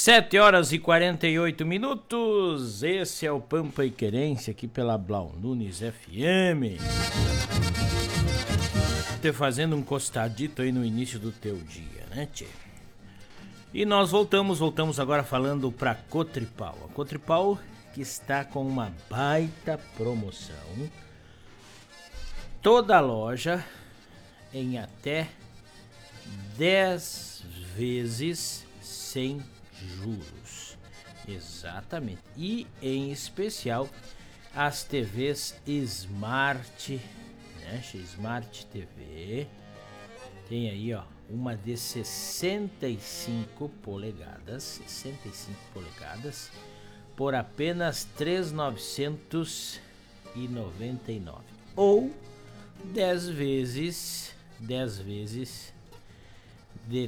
7h48. Esse é o Pampa e Querência aqui pela Blau Nunes FM. Te fazendo um costadito aí no início do teu dia, né, tchê? E nós voltamos agora falando pra Cotripal. A Cotripal que está com uma baita promoção. Toda a loja em até 10 vezes sem juros. Exatamente. E em especial as TVs Smart, né? Smart TV. Tem aí, ó, uma de 65 polegadas, por apenas R$ 3.999 ou 10 vezes de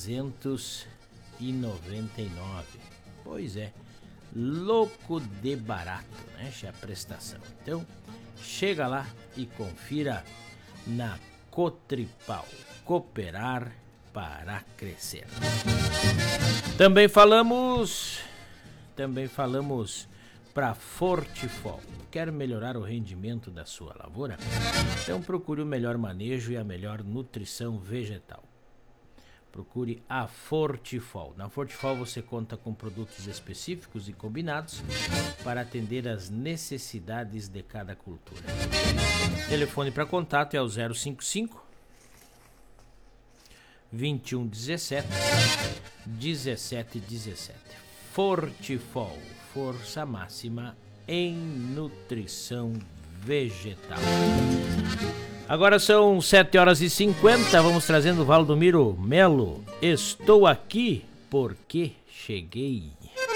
399. Pois é, louco de barato, né, a prestação. Então, chega lá e confira na Cotripal. Cooperar para crescer. Também falamos para Fortifol. Quer melhorar o rendimento da sua lavoura? Então procure o melhor manejo e a melhor nutrição vegetal. Procure a Fortifol. Na Fortifol você conta com produtos específicos e combinados para atender às necessidades de cada cultura. Telefone para contato é o 055 2117 1717. Fortifol, força máxima em nutrição vegetal. Agora são 7h50, vamos trazendo o Valdomiro Melo. Estou aqui porque cheguei.